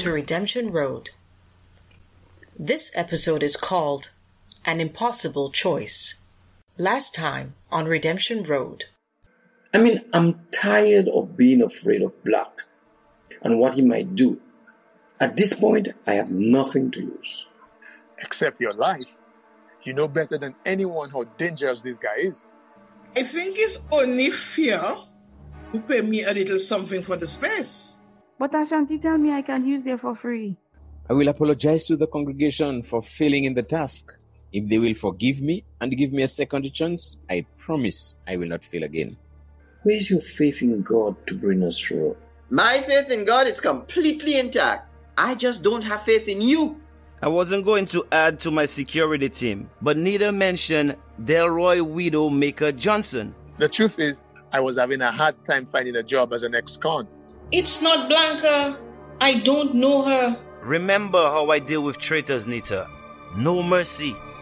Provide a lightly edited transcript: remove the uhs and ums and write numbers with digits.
to Redemption Road. This episode is called An Impossible Choice. Last time on Redemption Road. I'm tired of being afraid of Black and what he might do. At this point, I have nothing to lose. Except your life. You know better than anyone how dangerous this guy is. I think it's only fair to pay me a little something for the space. But Ashanti tell me I can use there for free. I will apologize to the congregation for failing in the task. If they will forgive me and give me a second chance, I promise I will not fail again. Where is your faith in God to bring us through? My faith in God is completely intact. I just don't have faith in you. I wasn't going to add to my security team, but Nita mentioned Delroy Widowmaker Johnson. The truth is, I was having a hard time finding a job as an ex-con. It's not Blanca. I don't know her. Remember how I deal with traitors, Nita. No mercy.